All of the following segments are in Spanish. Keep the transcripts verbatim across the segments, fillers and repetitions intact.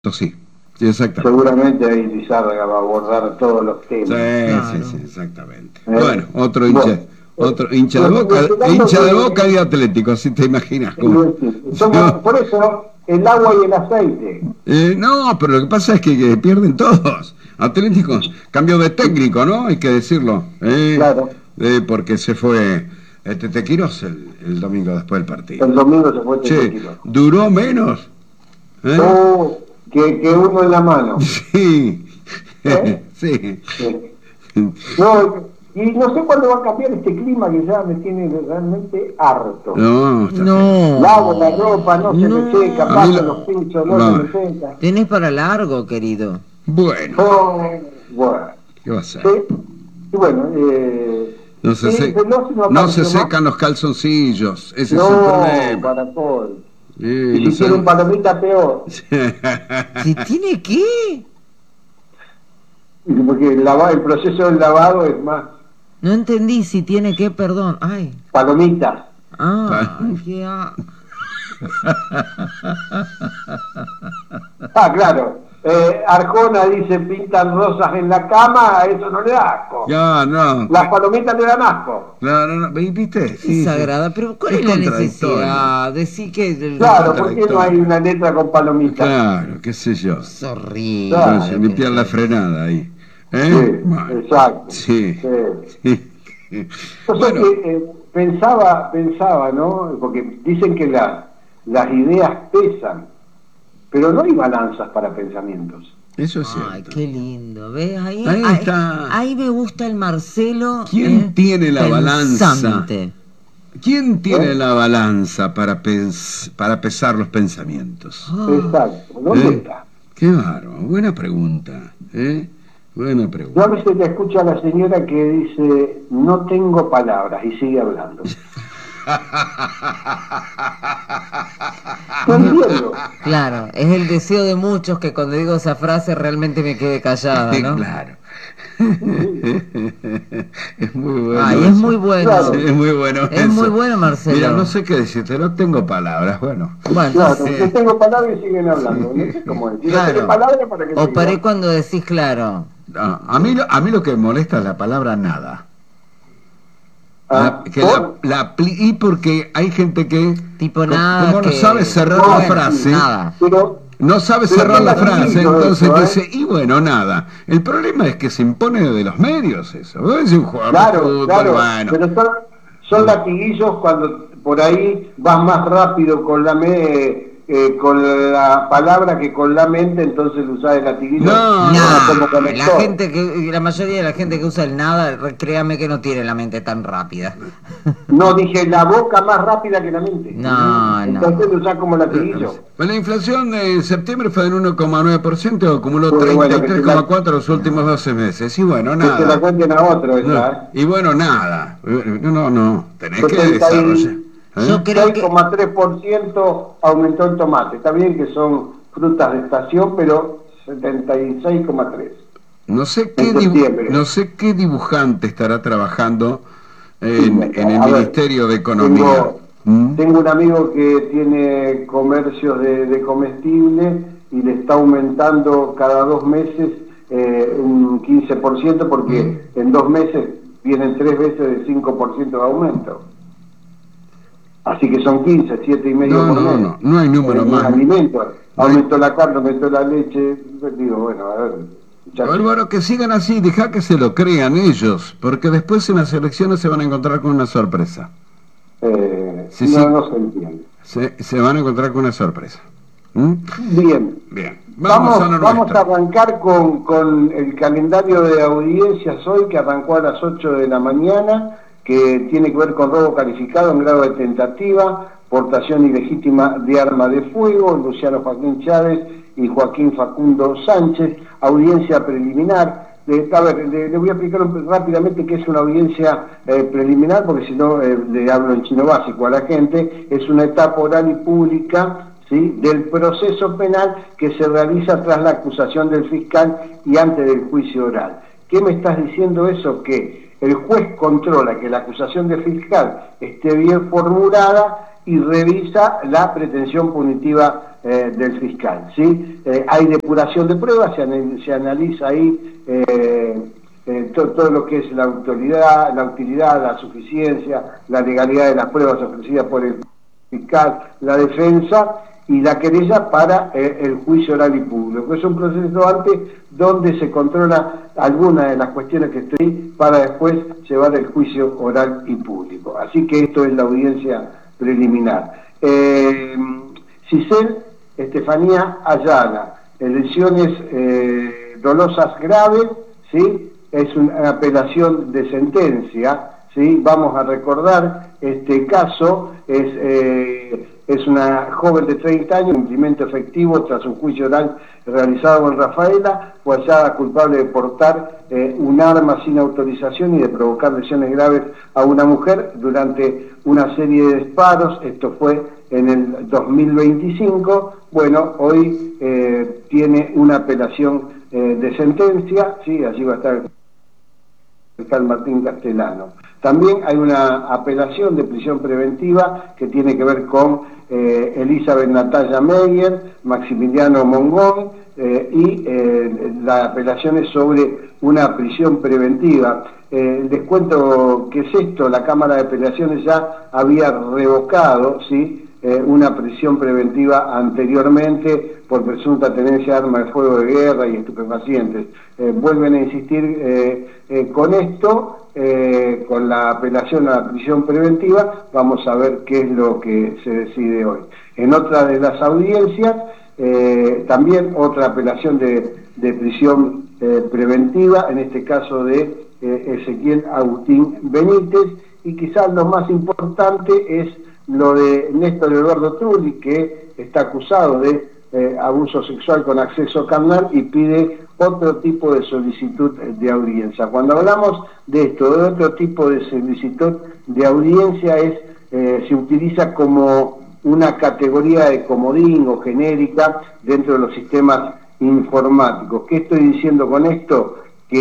Sí, sí, exactamente. Seguramente ahí Lizárraga va a abordar todos los temas. Sí, Claro. sí, sí, exactamente. ¿Eh? Bueno, otro hincha, Bueno, otro hincha de lo- Boca, esperando hincha de que- Boca y de Atlético, si te imaginas cómo. Somos, Yo- por eso, el agua y el aceite. eh, no, pero lo que pasa es que, que pierden todos. Atlético cambió de técnico, ¿no? Hay que decirlo. Eh, Claro. eh, porque se fue este Tequiros el, el domingo después del partido. El domingo se fue Che, tranquilo. duró menos. ¿Eh? Oh, que, que uno en la mano. Sí. ¿Eh? Sí. Sí. No, y no sé cuándo va a cambiar este clima que ya me tiene realmente harto. No, está No. Lavo la ropa, no se No. me seca, A mí paso lo- los pinchos, no Va. se me seca. Tenés para largo, querido. Bueno, Oh, bueno. ¿qué va a ser? Sí. Y bueno, eh, No se, sí, se- Veloso no apareció se más. secan los calzoncillos, ese No, es el problema. para todo. Eh, Y no si tiene un sé. palomita, peor. ¿Si tiene qué? Porque el, lava- el proceso del lavado es más No entendí. Si tiene qué, perdón. Ay. palomitas. Ah, qué a- Ah, claro. Eh, Arjona dice pintan rosas en la cama, a eso no le da asco. Ya, no. Las palomitas le dan asco. No, no, no, ¿viste? Es Sí, sí. sagrada, pero ¿cuál Es es, la contradictorio. necesidad? Decir que el- Claro, ¿por qué no hay una letra con palomitas? Claro, qué sé yo. es horrible. Claro. Entonces, limpiar la frenada ahí. ¿Eh? Sí, Bueno, exacto. sí. Sí. Sí. O sea Bueno, que eh, pensaba, pensaba, ¿no? Porque dicen que la- las ideas pesan, pero no hay balanzas para pensamientos. eso es Ay, cierto. qué lindo. ¿Ves? Ahí, Ahí ahí, está. ahí me gusta el Marcelo. ¿Quién eh, tiene la balanza? pensante. ¿Quién tiene ¿Eh? la balanza para, pens- para pesar los pensamientos? Ah, Exacto. ¿Dónde ¿Eh? está? Qué bárbaro, buena pregunta, ¿eh? Buena Yo a pregunta. veces le escucho a la señora que dice, no tengo palabras, y sigue hablando. No entiendo. Claro, es el deseo de muchos que cuando digo esa frase realmente me quede callada, ¿no? Claro. Es muy bueno. Ay, es eso. muy bueno. Claro. Sí, es muy bueno. Es eso. muy bueno, Marcelo. Mira, no sé qué decirte, no tengo palabras. Bueno, Bueno, Claro, Sí. no tengo palabras y siguen hablando. No sé cómo es. Si no claro. tenés palabras, ¿para qué O te paré digo? cuando decís claro. a, a mí, lo- a mí lo que me molesta es la palabra nada. Ah, La- que ¿por? la, la pli- y porque hay gente que Tipo co- nada. como no que- sabe cerrar No, la bueno, frase, Nada. Pero, no sabe Pero cerrar qué la latino frase, eso, entonces ¿eh? dice, y bueno, nada. El problema es que se impone de los medios eso. Vos decís un jugador de claro, fútbol, claro, bueno. pero son, son latiguillos cuando por ahí vas más rápido con la me, eh, con la palabra que con la mente, entonces lo usás de latiguillo. No, como Nah, la conector. gente que, la mayoría de la gente que usa el nada, re- créame que no tiene la mente tan rápida. No, dije la boca más rápida que la mente. No, Entonces no. lo usás como latiguillo. Pues la inflación en septiembre fue del uno coma nueve por ciento, acumuló Bueno, bueno, treinta y que tres se coma la- cuatro los últimos doce meses. Y bueno, Que se la nada. cuenten a otro esa, No, ¿eh? y bueno, nada. No, no, no. Tenés que setenta y- desarrollar. ¿eh? Yo creo seis que coma tres por ciento aumentó el tomate. Está bien que son frutas de estación, pero setenta y seis coma tres. No sé qué en dibu- septiembre. no sé qué dibujante estará trabajando en, Sí, en el a ver, Ministerio de Economía. Tengo, ¿Mm? tengo un amigo que tiene comercios de, de comestibles y le está aumentando cada dos meses eh, un quince por ciento porque en dos meses vienen tres veces de cinco por ciento de aumento. Así que son quince, siete y medio No, por no, mes. no, no hay número En más. alimentos. No hay- Aumentó la carne, aumentó la leche. Digo, bueno, a ver. muchachos. Álvaro, que sigan así, deja que se lo crean ellos, porque después en las elecciones se van a encontrar con una sorpresa. Eh, Sí, no, sí. no se entiende. Se, se van a encontrar con una sorpresa. ¿Mm? Bien. Bien, vamos, Vamos, a lo vamos a nuestro. arrancar con, con el calendario de audiencias hoy, que arrancó a las ocho de la mañana, que tiene que ver con robo calificado en grado de tentativa, portación ilegítima de arma de fuego, Luciano Joaquín Chávez y Joaquín Facundo Sánchez, audiencia preliminar. De, a ver, le, le voy a explicar un- rápidamente qué es una audiencia eh, preliminar, porque si no eh, le hablo en chino básico a la gente. Es una etapa oral y pública, ¿sí?, del proceso penal que se realiza tras la acusación del fiscal y antes del juicio oral. ¿Qué me estás diciendo eso? Que el juez controla que la acusación del fiscal esté bien formulada y revisa la pretensión punitiva eh, del fiscal, ¿sí? Eh, hay depuración de pruebas, se, anal se analiza ahí eh, eh, to todo lo que es la autoridad, la utilidad, la suficiencia, la legalidad de las pruebas ofrecidas por el fiscal, la defensa y la querella para eh, el juicio oral y público. Es un proceso antes donde se controla algunas de las cuestiones que estoy para después llevar el juicio oral y público. Así que esto es la audiencia preliminar. Eh, Cisel Estefanía Ayala, lesiones eh, dolosas graves, ¿sí? Es una apelación de sentencia, ¿sí? Vamos a recordar este caso, es, eh, es una joven de treinta años, cumplimiento efectivo tras un juicio oral realizado en Rafaela, fue hallada culpable de portar eh, un arma sin autorización y de provocar lesiones graves a una mujer durante una serie de disparos. Esto fue en el dos mil veinticinco. Bueno, hoy eh, tiene una apelación eh, de sentencia, sí, allí va a estar el fiscal Martín Castellano. También hay una apelación de prisión preventiva que tiene que ver con eh, Elizabeth Natalia Meyer, Maximiliano Mongón, eh, y eh, la apelación es sobre una prisión preventiva. Eh, les cuento qué es esto. La Cámara de Apelaciones ya había revocado, ¿sí?, Eh, una prisión preventiva anteriormente por presunta tenencia de armas de fuego de guerra y estupefacientes. Eh, vuelven a insistir eh, eh, con esto, eh, con la apelación a la prisión preventiva. Vamos a ver qué es lo que se decide hoy. En otra de las audiencias, eh, también otra apelación de, de prisión eh, preventiva, en este caso de eh, Ezequiel Agustín Benítez, y quizás lo más importante es lo de Néstor Eduardo Trulli, que está acusado de eh, abuso sexual con acceso carnal y pide otro tipo de solicitud de audiencia. Cuando hablamos de esto, de otro tipo de solicitud de audiencia, es eh, se utiliza como una categoría de comodín o genérica dentro de los sistemas informáticos. ¿Qué estoy diciendo con esto?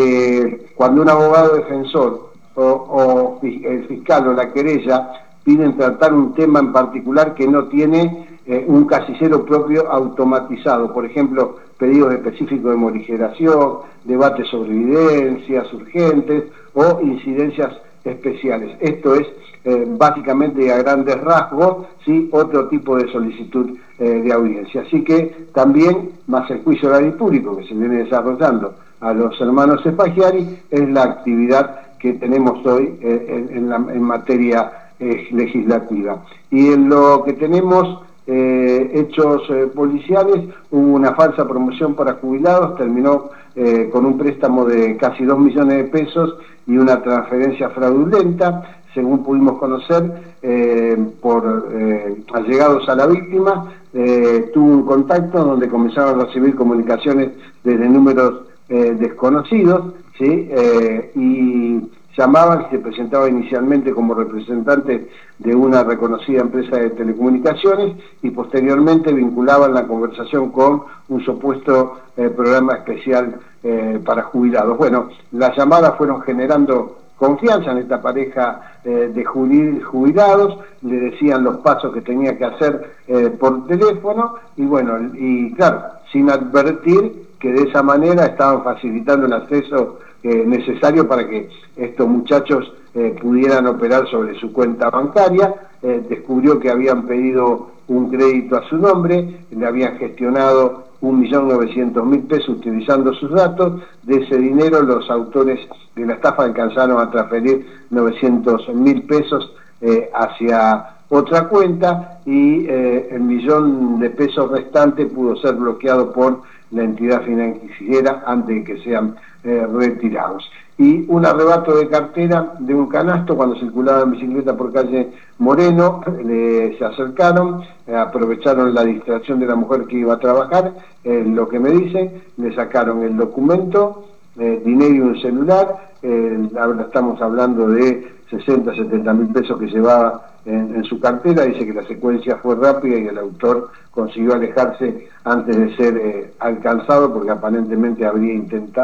Que cuando un abogado defensor o, o el fiscal o la querella piden tratar un tema en particular que no tiene eh, un casillero propio automatizado, por ejemplo, pedidos específicos de morigeración, debates sobre evidencias urgentes o incidencias especiales. Esto es eh, básicamente a grandes rasgos, ¿sí?, otro tipo de solicitud eh, de audiencia. Así que también, más el juicio oral y público que se viene desarrollando a los hermanos Spaghiari, es la actividad que tenemos hoy eh, en, en, la, en materia eh, legislativa. Y en lo que tenemos eh, hechos eh, policiales, hubo una falsa promoción para jubilados, terminó eh, con un préstamo de casi dos millones de pesos y una transferencia fraudulenta. Según pudimos conocer eh, por eh, allegados a la víctima, eh, tuvo un contacto donde comenzaron a recibir comunicaciones desde números eh, desconocidos, ¿sí? eh, y llamaban y se presentaba inicialmente como representante de una reconocida empresa de telecomunicaciones y posteriormente vinculaban la conversación con un supuesto eh, programa especial eh, para jubilados. Bueno, las llamadas fueron generando confianza en esta pareja eh, de jubilados, le decían los pasos que tenía que hacer eh, por teléfono y bueno, y claro, sin advertir que de esa manera estaban facilitando el acceso eh, necesario para que estos muchachos eh, pudieran operar sobre su cuenta bancaria. Eh, descubrió que habían pedido un crédito a su nombre, le habían gestionado un millón novecientos mil pesos utilizando sus datos. De ese dinero los autores de la estafa alcanzaron a transferir novecientos mil pesos eh, hacia otra cuenta y eh, el millón de pesos restante pudo ser bloqueado por la entidad financiera antes de que sean eh, retirados. Y un arrebato de cartera de un canasto cuando circulaba en bicicleta por calle Moreno, le, se acercaron, eh, aprovecharon la distracción de la mujer que iba a trabajar, eh, lo que me dicen, le sacaron el documento, eh, dinero y un celular, eh, ahora estamos hablando de sesenta, setenta mil pesos que llevaba en, en su cartera. Dice que la secuencia fue rápida y el autor consiguió alejarse antes de ser eh, alcanzado porque aparentemente habría intentado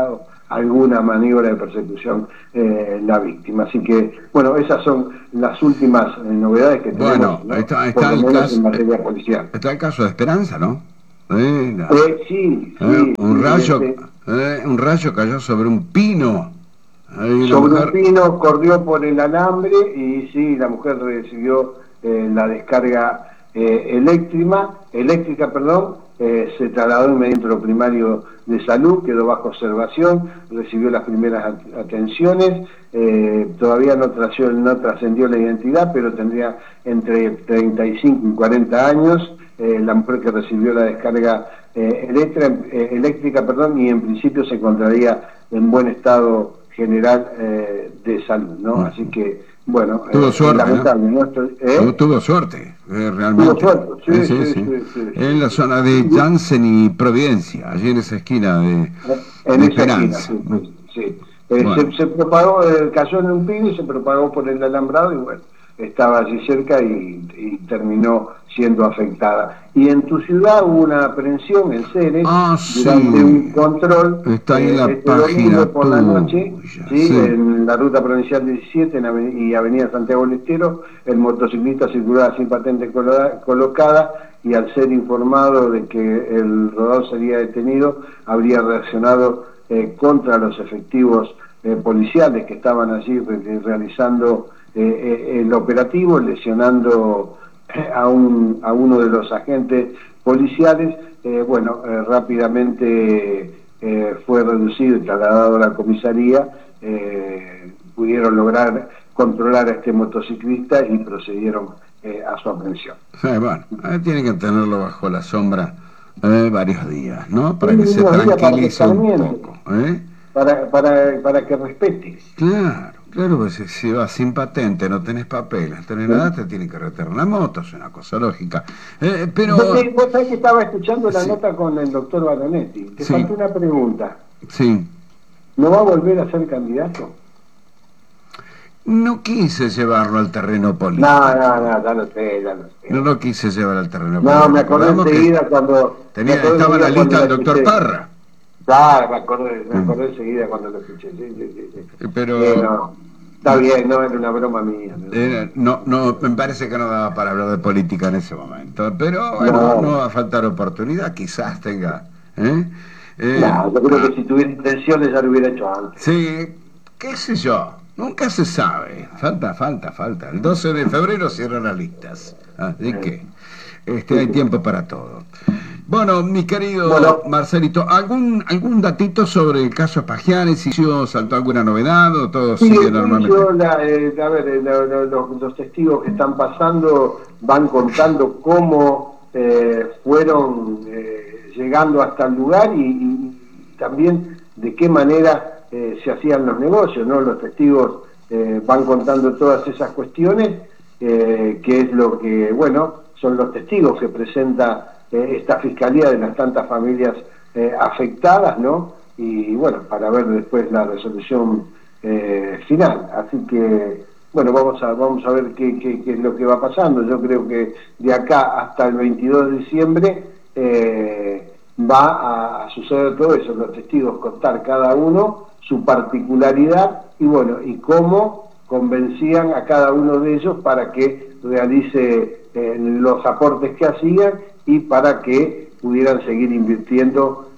alguna maniobra de persecución eh, la víctima. Así que, bueno, esas son las últimas eh, novedades que tenemos, Bueno, ¿no? está, Por está, lo el menos caso, en materia policial. está el caso de Esperanza, ¿no? Eh, la- Eh, sí, eh, sí, un sí, rayo, este, eh, un rayo cayó sobre un pino. Hay una sobre un mujer. pino corrió por el alambre y sí, la mujer recibió eh, la descarga eh, eléctrica, eléctrica, perdón, eh, se trasladó inmediatamente a lo primario de salud, quedó bajo observación, recibió las primeras at- atenciones, eh, todavía no trascendió, no trascendió la identidad, pero tendría entre treinta y cinco y cuarenta años, eh, la mujer que recibió la descarga eh, eléctrica, eh, eléctrica, perdón, y en principio se encontraría en buen estado general eh, de salud, ¿no? Mm. Así que, bueno, Tuvo eh, suerte, ¿no? lamentable, ¿no? Esto- ¿eh? Tuvo, tuvo suerte, eh, Tuvo realmente. suerte, sí, Eh, sí, sí, sí, sí. sí, sí, En la sí. zona de Jansen y Providencia, allí en esa esquina de, En de esa esquina, Esperanza. sí, Mm. sí, sí. Eh, Bueno, se, se propagó, eh, cayó en un pino y se propagó por el alambrado y bueno, estaba allí cerca y, y terminó siendo afectada. Y en tu ciudad hubo una aprehensión en Ceres ah, durante un sí, control está ahí en eh, la este página domingo por la noche, tuya, ¿sí? sí. En la ruta provincial diecisiete en Ave- y Avenida Santiago del Estero, el motociclista circulaba sin patente colo- colocada y al ser informado de que el rodador sería detenido, habría reaccionado eh, contra los efectivos eh, policiales que estaban allí re- realizando eh, eh, el operativo, lesionando eh, a, un, a uno de los agentes policiales. Eh, bueno, eh, rápidamente eh, fue reducido y trasladado a la comisaría, eh, pudieron lograr controlar a este motociclista y procedieron eh, a su aprehensión. Sí, bueno, eh, tienen que tenerlo bajo la sombra eh, varios días, ¿no? Para Sí, que se unos días para que tranquilice un escarmiente, poco, ¿eh? para, para, para que respete. Claro, claro, pues si, si vas sin patente, no tenés papeles, no tenés nada, te tienen que retener la moto, es una cosa lógica. Eh, pero, Vos, te- vos sabés que estaba escuchando la sí, nota con el doctor Baronetti. Te sí, faltó una pregunta. sí. ¿No va a volver a ser candidato? No quise llevarlo al terreno político. No, no, no, ya lo sé, ya lo sé. No lo quise llevar al terreno No, político. me acordé Recordamos que enseguida cuando... me tenía, acordé estaba en la enseguida cuando lista del lo doctor escuché. Parra. Claro, me acordé, me Mm. acordé enseguida cuando lo escuché. Sí, sí, sí, sí. Pero Eh, no, está bien, no, era una broma mía. ¿No? eh, no, no, me parece que no daba para hablar de política en ese momento. Pero bueno, No, no va a faltar oportunidad, quizás tenga. ¿eh? Eh, no, yo creo ah, que si tuviera intenciones ya lo hubiera hecho antes. sí, qué sé yo, nunca se sabe. Falta, falta, falta. El doce de febrero cierran las listas. Así que este, hay tiempo para todo. Bueno, mi querido Bueno. Marcelito, ¿algún algún datito sobre el caso Pagiani? ¿Si yo saltó alguna novedad o todo Sí, sigue el normalmente? juicio, la, eh, a ver, eh, lo- lo- los, los testigos que están pasando van contando cómo eh, fueron eh, llegando hasta el lugar y, y también de qué manera eh, se hacían los negocios, ¿no? Los testigos eh, van contando todas esas cuestiones, eh, que es lo que, bueno, son los testigos que presenta eh, esta fiscalía de las tantas familias eh, afectadas, ¿no? Y bueno, para ver después la resolución eh, final. Así que, bueno, vamos a vamos a ver qué, qué, qué es lo que va pasando. Yo creo que de acá hasta el veintidós de diciembre eh, va a, a suceder todo eso, los testigos contar cada uno su particularidad y bueno, y cómo convencían a cada uno de ellos para que realice eh, los aportes que hacían y para que pudieran seguir invirtiendo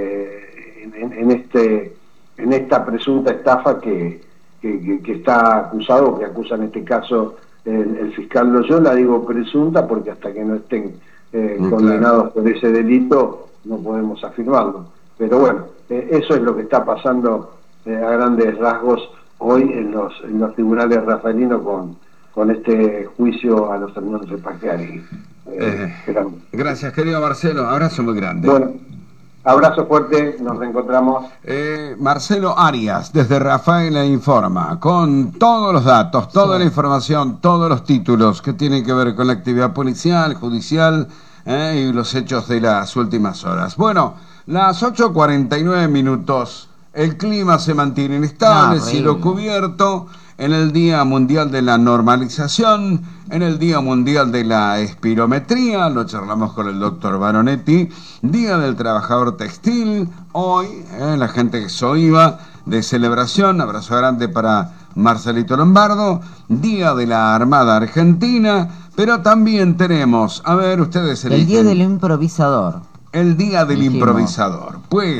eh, en, en, este, en esta presunta estafa que, que, que, que está acusado, que acusa en este caso el, el fiscal Loyola. Digo presunta porque hasta que no estén eh, Mm, condenados claro. por ese delito no podemos afirmarlo. Pero bueno, eh, eso es lo que está pasando eh, a grandes rasgos hoy en los, en los tribunales rafaelinos con, con este juicio a los hermanos de Pagiani. Eh, gracias, querido Marcelo. Abrazo muy grande. Bueno, abrazo fuerte, nos reencontramos. Eh, Marcelo Arias, desde Rafaela Informa, con todos los datos, toda Sí. la información, todos los títulos que tienen que ver con la actividad policial, judicial eh, y los hechos de las últimas horas. Bueno, las ocho cuarenta y nueve minutos, el clima se mantiene inestable, Ah, cielo horrible. cubierto. en el Día Mundial de la Normalización, en el Día Mundial de la Espirometría, lo charlamos con el doctor Baronetti, Día del Trabajador Textil, hoy, eh, la gente que soiva de celebración, abrazo grande para Marcelito Lombardo, Día de la Armada Argentina, pero también tenemos, a ver, ustedes eligen. El Día del Improvisador. El Día del Dijimos. Improvisador. Pues